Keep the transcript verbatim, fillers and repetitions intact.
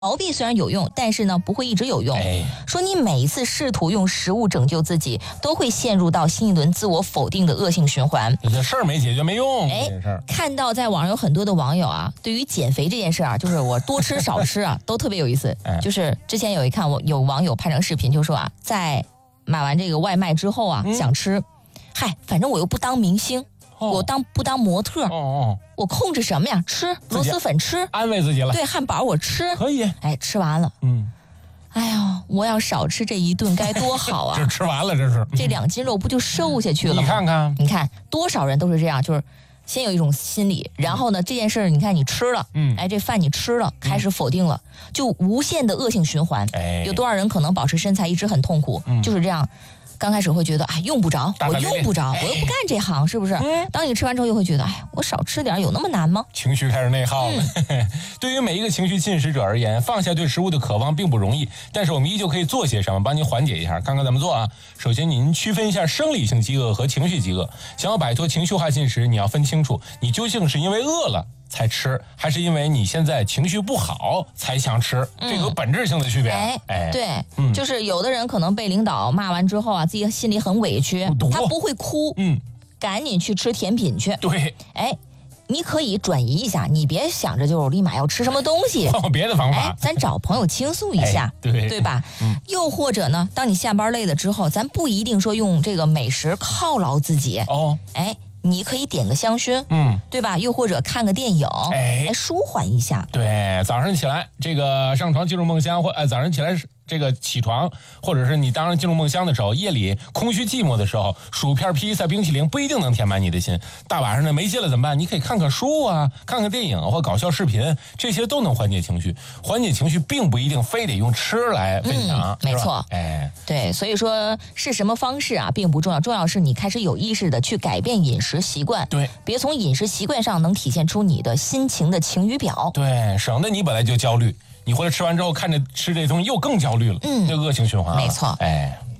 逃避虽然有用，但是呢不会一直有用。 哎， 说你每一次试图用食物拯救自己，都会陷入到新一轮自我否定的恶性循环。 这事儿没解决没用。 哎这事儿， 看到在网上有很多的网友啊，对于减肥这件事啊，就是我多吃少吃啊，都特别有意思。 哎就是之前有一看我有网友拍成视频，就说啊，在买完这个外卖之后啊， 嗯想吃，嗨，反正我又不当明星。 哦我当不当模特， 哦哦， 我控制什么呀？吃螺蛳粉吃， 安慰自己了。 对，汉堡我吃， 可以。 哎，吃完了， 嗯， 哎呀，我要少吃这一顿该多好啊！ 这吃完了，这是这两斤肉不就瘦下去了吗？ 你看看， 你看多少人都是这样，就是先有一种心理，然后呢，这件事儿你看你吃了， 嗯哎，这饭你吃了，开始否定了，就无限的恶性循环。 哎有多少人可能保持身材一直很痛苦， 嗯就是这样。刚开始会觉得，哎，用不着，我大大咧咧用不着， 哎我又不干这行，是不是？ 嗯当你吃完之后，又会觉得，哎，我少吃点，有那么难吗？ 情绪开始内耗了。 嗯对于每一个情绪进食者而言，放下对食物的渴望并不容易，但是我们依旧可以做些什么，帮您缓解一下。看看怎么做啊？首先，您区分一下生理性饥饿和情绪饥饿。想要摆脱情绪化进食，你要分清楚，你究竟是因为饿了才吃，还是因为你现在情绪不好才想吃？这个有本质性的区别。 哎， 哎， 对， 嗯就是有的人可能被领导骂完之后啊，自己心里很委屈多， 他不会哭， 嗯， 赶紧去吃甜品去。 对， 哎，你可以转移一下，你别想着就是立马要吃什么东西。 换换别的方哎法，。 咱找朋友倾诉一下， 哎对对吧？ 嗯又或者呢，当你下班累了之后，咱不一定说用这个美食犒劳自己， 哦， 哎，你可以点个香薰， 嗯。 对吧？又或者看个电影， 哎来舒缓一下。 对，早上起来这个上床进入梦乡，或呃早上起来这个起床，或者是你当然进入梦乡的时候，夜里空虚寂寞的时候，薯片、披萨、冰淇淋不一定能填满你的心。大晚上的没劲了怎么办？你可以看看书啊，看看电影或搞笑视频，这些都能缓解情绪。缓解情绪并不一定非得用吃来分享， 嗯没错是吧哎， 对，所以说是什么方式啊，并不重要，重要是你开始有意识的去改变饮食习惯。 对别从饮食习惯上能体现出你的心情的晴雨表。 对，省得你本来就焦虑，你回来吃完之后看着吃这东西又更焦虑了， 嗯这恶性循环了。 没错哎。